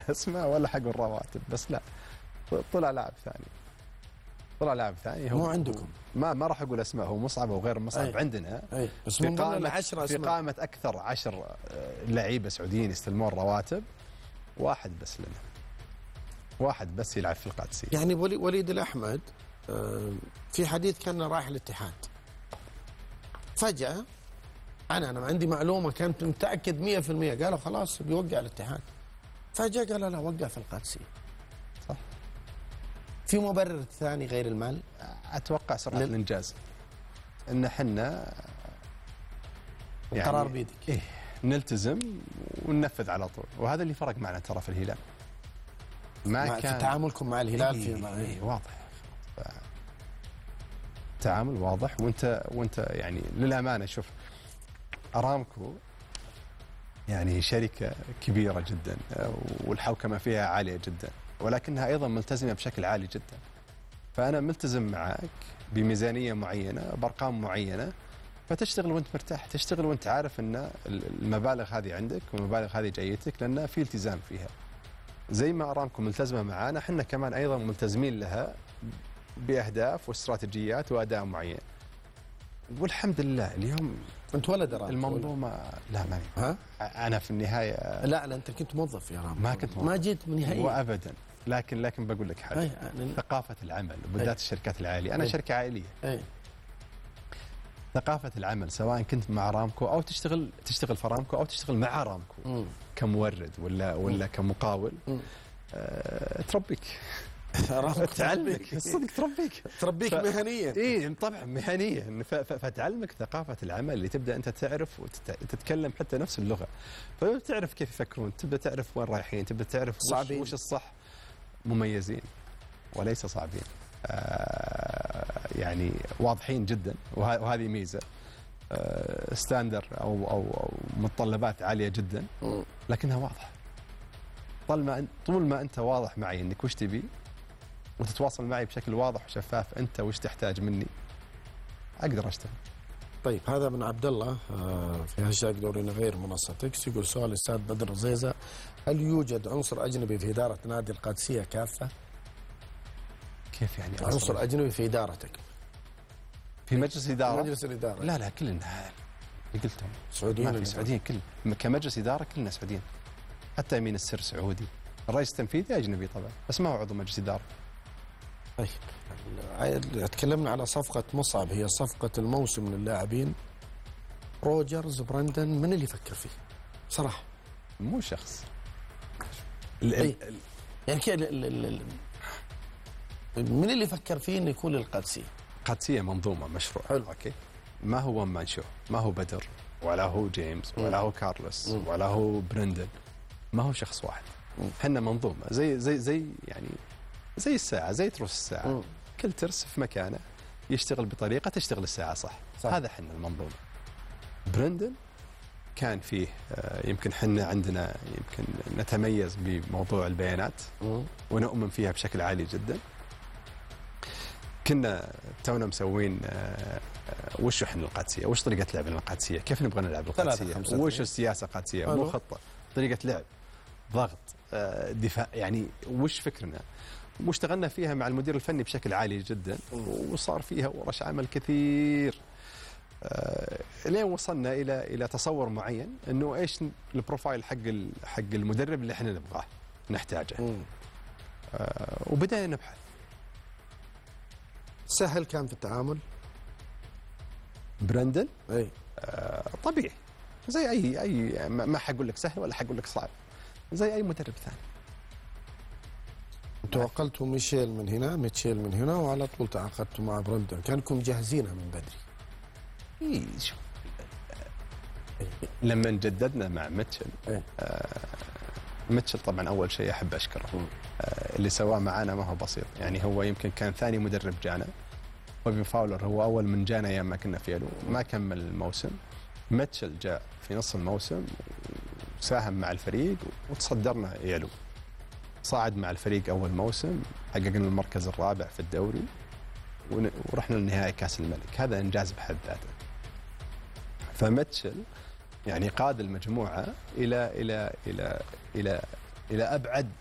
اسماء ولا حق الرواتب، بس لا، طلع لاعب ثاني. طلع لاعب ثاني. هو مو عندكم؟ ما راح اقول اسماء، هو مصعب او غير مصعب. أي. عندنا أي. بس من ضمن العشرة في قائمة أكثر 10 لعيبة سعوديين يستلمون رواتب، واحد بس لنا، واحد بس يلعب في القادسية. يعني وليد الأحمد في حديث كان رايح الاتحاد، فجأة أنا عندي معلومة كانت متأكد 100%، قالوا خلاص بيوقع الاتحاد، فجأة قال لا وقع في القادسية. صح. في مبرر ثاني غير المال؟ أتوقع سرعة الإنجاز، إن حنا يعني القرار بيدك. إيه، نلتزم وننفذ على طول، وهذا اللي فرق معنا ترى في الهلال. ما كان في تعاملكم مع الهلال إيه واضح، تعامل واضح. وانت يعني للأمانة شوف، أرامكو يعني شركة كبيرة جدا والحوكمة فيها عالية جدا، ولكنها أيضا ملتزمة بشكل عالي جدا. فأنا ملتزم معك بميزانية معينة بأرقام معينة، فتشتغل وانت مرتاح، تشتغل وانت عارف ان المبالغ هذه عندك والمبالغ هذه جايتك، لأن في التزام فيها. زي ما أرامكو ملتزمة معانا، احنا كمان أيضا ملتزمين لها بأهداف واستراتيجيات وأداء معين. والحمد لله اليوم انت ولد أرامكو المنظومة. لا ماني. ها؟ أنا في النهاية لا انت كنت موظف يا أرامكو. ما كنت موظف، ما جيت من نهائيا وأبدا. لكن بقول لك حاجة، ثقافة العمل وبالذات الشركات العائلية. أنا شركة عائلية. ثقافة العمل سواء كنت مع أرامكو أو تشتغل في أرامكو أو تشتغل مع أرامكو كمورد ولا كمقاول، تربيك، تعلمك الصدق، تربيك مهنيا. اي طبعا مهنيا. فتعلمك ثقافة العمل اللي تبدأ أنت تعرف وتتكلم حتى نفس اللغة، فتعرف كيف يفكرون، تبدأ تعرف وين رايحين، تبدأ تعرف وش الصح. مميزين وليس صعبين، يعني واضحين جدا، وهذه ميزة. ستاندر أو متطلبات عالية جدا، لكنها واضحة. طول ما أنت واضح معي أنك وش تبي، وتتواصل معي بشكل واضح وشفاف، أنت وش تحتاج مني، أقدر أشتغل. طيب، هذا من عبد الله في هاشتاج دورينا غير منصة إكس، يقول سؤال الأستاذ بدر زيزة: هل يوجد عنصر أجنبي في إدارة نادي القادسية كافة؟ كيف يعني عنصر أجنبي في إدارتك؟ في مجلس إدارة؟ مجلس الإدارة. لا كلنا اللي قلتهم سعوديين. ما في سعوديين، كمجلس إدارة كلنا سعوديين، حتى يمين السر سعودي، الرئيس التنفيذي أجنبي طبعا، بس ما هو عضو مجلس إدارة. طيب، تكلمنا على صفقة مصعب، هي صفقة الموسم للاعبين. روجرز، براندن، من اللي يفكر فيه صراحة؟ مو شخص يعني من اللي يفكر فيه انه يكون للقادسية؟ القادسية منظومة، مشروع. حلو. اوكي، ما هو مان شو، ما هو بدر ولا هو جيمس ولا هو كارلوس ولا هو برندن، ما هو شخص واحد. احنا منظومة زي يعني زي الساعة، زي تروس الساعة. كل ترس في مكانه يشتغل بطريقة تشتغل الساعة صح. هذا احنا المنظومة. برندن كان فيه يمكن حنا عندنا يمكن نتميز بموضوع البيانات ونؤمن فيها بشكل عالي جدا. كنا تونا مسوين وش احنا القادسية، وش طريقة لعب القادسية، كيف نبغى نلعب القادسية، وش السياسة القادسية، مو خطة، طريقة لعب، ضغط، دفاع، يعني وش فكرنا، واشتغلنا فيها مع المدير الفني بشكل عالي جدا، وصار فيها ورش عمل كثير لين وصلنا الى تصور معين انه ايش البروفايل حق المدرب اللي احنا نبغاه نحتاجه. وبدأنا نبحث. سهل كان في التعامل برندن؟ اي طبيعي، زي اي ما حقول لك سهل ولا حقول لك صعب، زي اي مدرب ثاني. توكلتوا ميتشيل من هنا وعلى طول تعاقدتوا مع برندن، كانكم جاهزينها من بدري. شوف، لما جددنا مع ميتشل، ميتشل طبعا اول شيء احب اشكره. اللي سواه معنا ما هو بسيط، يعني هو يمكن كان ثاني مدرب جانا. بوبي فاولر هو اول من جانا ايام ما كنا في يلو، ما كمل الموسم. ميتشل جاء في نص الموسم وساهم مع الفريق وتصدرنا يلو، صعد مع الفريق اول موسم، حققنا المركز الرابع في الدوري ورحنا لنهائي كاس الملك. هذا انجاز بحد ذاته. فميتشل يعني قاد المجموعه الى الى الى الى الى ابعد